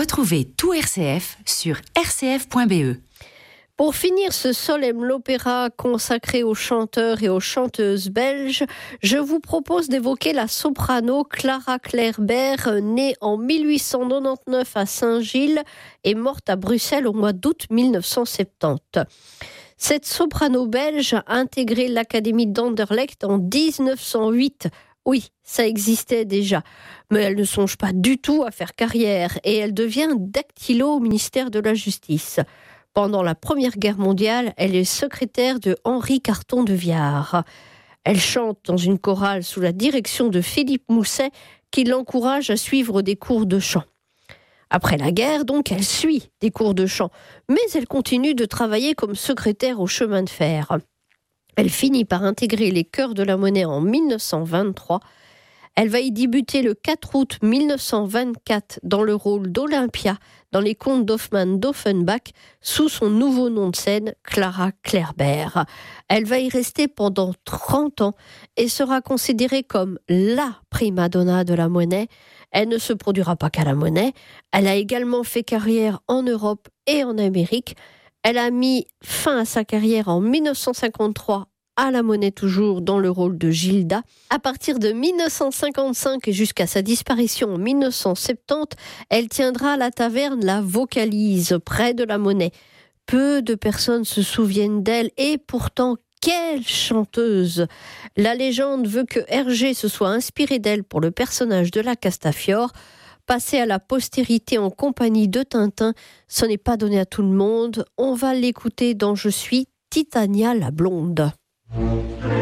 Retrouvez tout RCF sur rcf.be. Pour finir ce Solem l'opéra consacré aux chanteurs et aux chanteuses belges, je vous propose d'évoquer la soprano Clara Clairbert, née en 1899 à Saint-Gilles et morte à Bruxelles au mois d'août 1970. Cette soprano belge a intégré l'Académie d'Anderlecht en 1908. Oui, ça existait déjà, mais elle ne songe pas du tout à faire carrière et elle devient dactylo au ministère de la Justice. Pendant la Première Guerre mondiale, elle est secrétaire de Henri Carton de Viard. Elle chante dans une chorale sous la direction de Philippe Mousset, qui l'encourage à suivre des cours de chant. Après la guerre, donc, elle suit des cours de chant, mais elle continue de travailler comme secrétaire au chemin de fer. Elle finit par intégrer les Chœurs de la Monnaie en 1923. Elle va y débuter le 4 août 1924 dans le rôle d'Olympia dans les contes d'Hoffmann-d'Offenbach sous son nouveau nom de scène, Clara Clairbert. Elle va y rester pendant 30 ans et sera considérée comme la prima donna de la Monnaie. Elle ne se produira pas qu'à la Monnaie. Elle a également fait carrière en Europe et en Amérique. Elle a mis fin à sa carrière en 1953 à la Monnaie toujours dans le rôle de Gilda. À partir de 1955 et jusqu'à sa disparition en 1970, elle tiendra la taverne La Vocalise près de la Monnaie. Peu de personnes se souviennent d'elle et pourtant quelle chanteuse! La légende veut que Hergé se soit inspiré d'elle pour le personnage de la Castafiore. Passer à la postérité en compagnie de Tintin, ce n'est pas donné à tout le monde. On va l'écouter dans Je suis Titania la blonde.